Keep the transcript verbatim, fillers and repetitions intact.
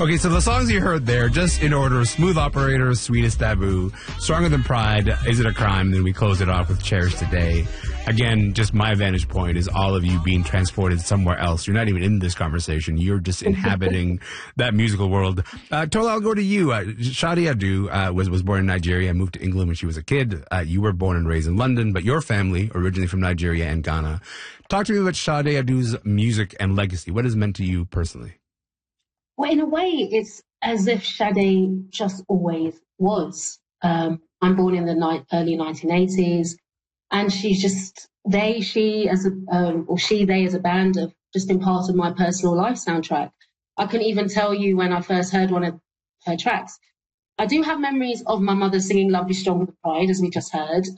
Okay, so the songs you heard there, just in order: Smooth Operator, Sweetest Taboo, Stronger Than Pride, Is It a Crime? Then we close it off with Cherish Today. Again, just my vantage point is all of you being transported somewhere else. You're not even in this conversation. You're just inhabiting that musical world. Uh, Tola, I'll go to you. Uh, Shadi Adu uh, was, was born in Nigeria and moved to England when she was a kid. Uh, you were born and raised in London, but your family, originally from Nigeria and Ghana. Talk to me about Shadi Adu's music and legacy. What has it meant to you personally? Well, in a way, it's as if Sade just always was. Um, I'm born in the ni- early nineteen eighties, and she's just, they, she as a, um, or she, they as a band have just been part of my personal life soundtrack. I can even tell you when I first heard one of her tracks. I do have memories of my mother singing Love Is Stronger Than Pride, as we just heard.